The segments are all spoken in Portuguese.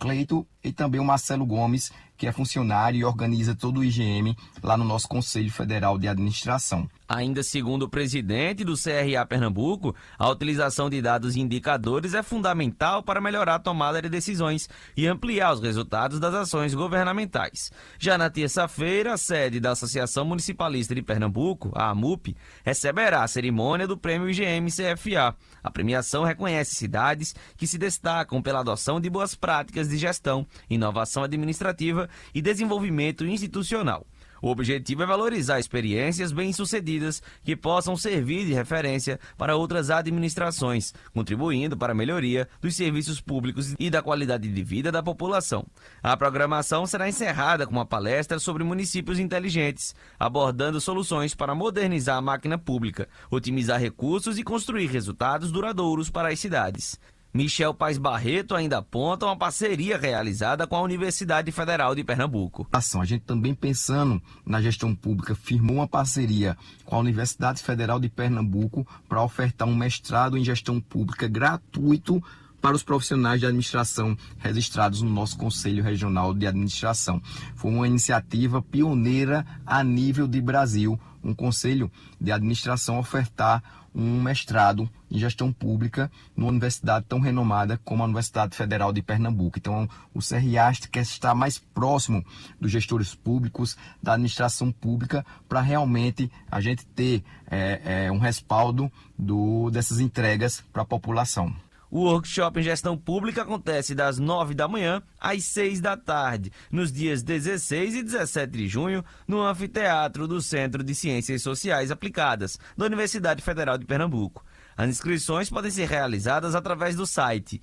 Cleito e também o Marcelo Gomes, que é funcionário e organiza todo o IGM lá no nosso Conselho Federal de Administração. Ainda segundo o presidente do CRA Pernambuco, a utilização de dados e indicadores é fundamental para melhorar a tomada de decisões e ampliar os resultados das ações governamentais. Já na terça-feira, a sede da Associação Municipalista de Pernambuco, a AMUP, receberá a cerimônia do Prêmio IGM-CFA. A premiação reconhece cidades que se destacam pela adoção de boas práticas de gestão, inovação administrativa e desenvolvimento institucional. O objetivo é valorizar experiências bem-sucedidas que possam servir de referência para outras administrações, contribuindo para a melhoria dos serviços públicos e da qualidade de vida da população. A programação será encerrada com uma palestra sobre municípios inteligentes, abordando soluções para modernizar a máquina pública, otimizar recursos e construir resultados duradouros para as cidades. Michel Paes Barreto ainda aponta uma parceria realizada com a Universidade Federal de Pernambuco. A gente também pensando na gestão pública, firmou uma parceria com a Universidade Federal de Pernambuco para ofertar um mestrado em gestão pública gratuito para os profissionais de administração registrados no nosso Conselho Regional de Administração. Foi uma iniciativa pioneira a nível de Brasil, um Conselho de Administração ofertar um mestrado em gestão pública numa universidade tão renomada como a Universidade Federal de Pernambuco. Então, o CRA quer estar mais próximo dos gestores públicos, da administração pública, para realmente a gente ter um respaldo dessas entregas para a população. O workshop em gestão pública acontece das 9 da manhã às 6 da tarde, nos dias 16 e 17 de junho, no anfiteatro do Centro de Ciências Sociais Aplicadas, da Universidade Federal de Pernambuco. As inscrições podem ser realizadas através do site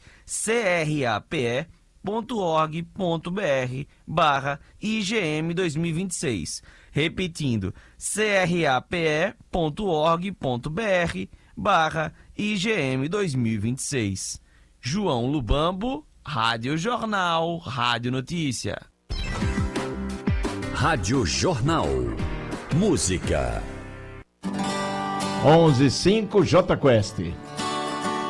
crape.org.br/IGM 2026. Repetindo, crape.org.br/IGM 2026. João Lubambo, Rádio Jornal, Rádio Notícia. Rádio Jornal. Música. 11:05 J Quest.